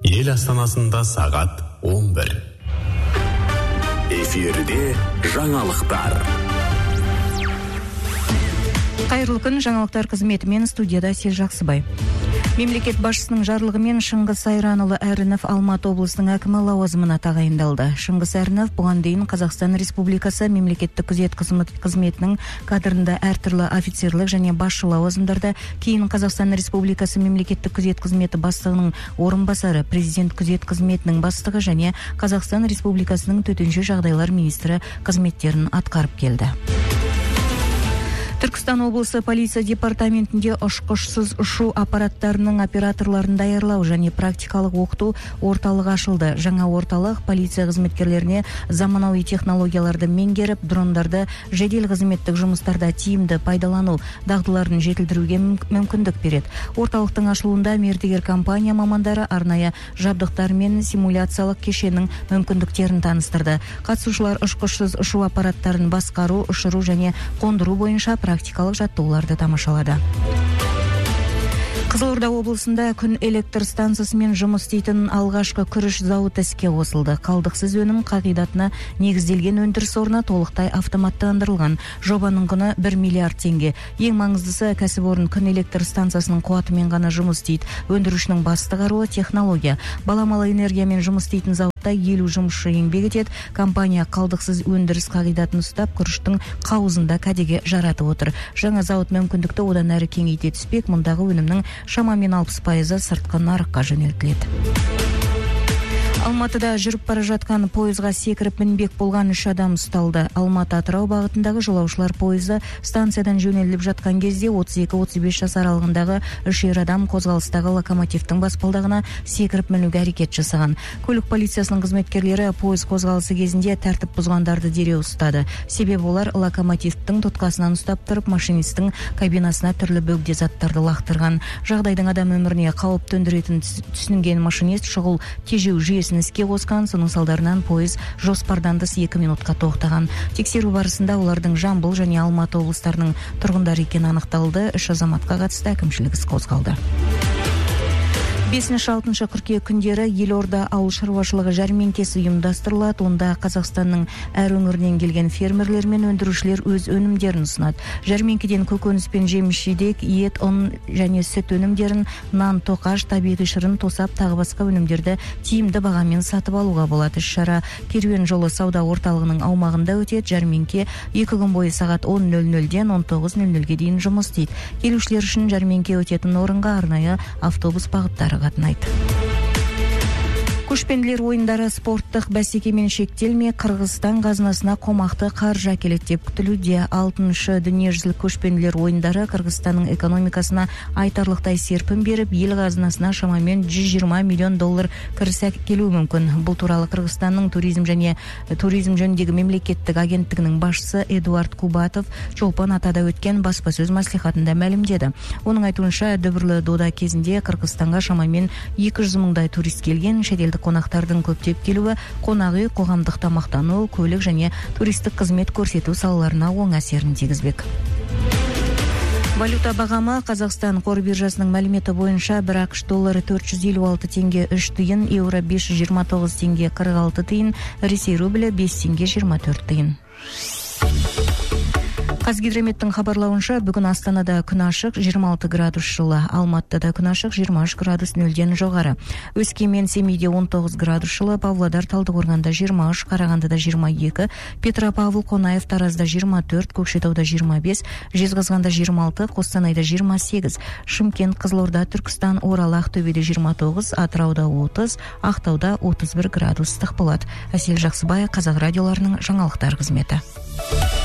Ел астанасында сағат 11. Эфирде жаңалықтар. Қайырлы күн, жаңалықтар қызметімен студияда Сел Жақсыбай. Мемлекет басшысының жарлығымен Шыңғыс Айранұлы Әрінов Алматы облысының әкімі лауазымына тағайындалды. Шыңғыс Әрінов бұған дейін Қазақстан Республикасы мемлекеттік күзет қызметінің кадрында әртүрлі офицерлік және басшы лауазымдарда, кейін Қазақстан Республикасы мемлекеттік күзет қызметі бастығының орынбасары, президент күзет қызметінің бастығы және Қазақстан Республикасының төтенше жағдайлар министрі қызметтерін атқарып келді. Түркістан облысы полиция департаментінде ұшқышсыз ұшу аппараттарының операторларын даярлау және практикалық оқыту орталығы ашылды. Жаңа орталық полиция қызметкерлеріне заманауи технологияларды меңгеріп, дрондарды жедел қызметтік жұмыстарда тиімді пайдалану дағдыларын жетілдіруге мүмкіндік береді. Орталықтың ашылуында мердігер компания мамандары арнайы жабдықтар мен симуляциялық кешеннің мүмкіндіктерін таныстырды. Қатысушылар ұшқышсыз ұшу аппараттарын басқару, ұшыру және қондыру бойынша практикалық жаттығуларды тамашалады. Қызылорда облысында күн электр станциясымен жұмыс істейтін алғашқы күріш зауыты іске қосылды. Қалдықсыз өнім қағидатына негізделген өндіріс орны толықтай автоматтандырылған. Жобаның құны 1 миллиард теңге. Ең маңыздысы, кәсіпорын күн электр станциясының қуатымен ғана жұмыс істейді. Өндірушінің басты қаруы технология. Баламалы энергиямен жұмыс істейтін зауытта 50 жұмысшы еңбек етеді. Компания қалдықсыз өндіріс қағидатын ұстап, күріштің қауызында кәдеге жаратып отыр. Жаңа зауыт мүмкіндікті одан әрі кеңейте түспек. Мұндағы өнімнің шамамен 60% сыртқы нарыққа жөнелтіледі. Алматыда жүріп бара жатқан пойызға секіріп мінбек болған 3 адам ұсталды. Алматы-Атырау бағытындағы жолаушылар пойызы станциядан жөнеліп жатқан кезде 32-35 жас аралығындағы 3 адам қозғалыстағы локомотивтің баспалдағына секіріп мінуге әрекет жасаған. Көлік полициясының қызметкерлері пойыз қозғалысы кезінде тәртіп бұзғандарды дереу ұстады. Себебі олар локомотивтің тұтқасынан ұстап тұрып, машинистің кабинасына түрлі бөгде заттарды лақтырған. Жағдайдың адам өміріне қауіп төндіретін түсінген машинист шұғыл тежеу жүйесін іске қосқан, соның салдарынан пойыз жоспардан тыс 2 минутқа тоқтаған. Тексеру барысында олардың Жамбыл және Алматы облыстарының тұрғындары екені анықталды. 3 азаматқа қатысты әкімшілік іс қозғалды. 5-6 қыркүйек күндері Елорда ауыл шаруашылығы жәрмеңкесі ұйымдастырылады. Онда Қазақстанның әр өңірінен келген фермерлер мен өндірушілер өз өнімдерін ұсынады. Жәрмеңкеден көкөніс пен жеміс-жидек, ет, ұн және сүт өнімдерін, нан, тоқаш, табиғи шырын, тосап, тағы басқа өнімдерді тиімді бағамен сатып алуға болады. Іс-шара Керуен жолы сауда орталығының аумағында өтеді. Жәрмеңке 2 күн бойы сағат 10:00-ден 19:00-ге дейін жұмыс істейді. Келушілер үшін жәрмеңке өтетін орынға арнайы автобус бағыттары қатынайды. Көшпенділер ойындары спорттық бәсекемен шектелмей, Қырғызстан қазынасына қомақты қаржы әкеледі деп күтілуде. 6-шы дүниежүзілік көшпенділер ойындары Қырғызстанның экономикасына айтарлықтай серпін беріп, ел қазынасына шамамен $120 миллион кіріс әкелуі мүмкін. Бұл туралы Қырғызстанның туризм жөніндегі мемлекеттік агенттігінің басшысы Эдуард Кубатов Чолпан атада өткен баспасөз мәслихатында мәлімдеді. Оның айтуынша, дүбірлі дода кезінде Қырғызстанға шамамен 200 мыңдай турист келген. Шетелдік қонақтардың көптеп келуі қонақ үй, қоғамдық тамақтану, көлік және туристік қызмет көрсету салаларына оң әсерін тигізбек. Валюта бағамы Қазақстан қор биржасының мәліметі бойынша бір ақш доллары 456 теңге 3 тиын, еуро 529 теңге 46 тиын, Ресей рублі 5 теңге 24 тиын. Қазгидрометтің хабарлауынша, бүгін Астанада күн ашық 26 градус жылы, Алматыда күн ашық 23 градус 0-ден жоғары. Өскемен, Семейде 19 градус жылы, Павлодар, Талдықорғанда 23, Қарағандыда 22, Петропавл, Қонаев, Таразда 24, Көкшетауда 25, Жезқазғанда 26, Қостанайда 28, Шымкент, Қызылорда, Түркістан, Орал, Ақтөбеде 29, Атырауда 30, Ақтауда 31 градус ыстық болады. Әсел Жақсыбай, Қазақ радиоларының жаңалықтар қызметі.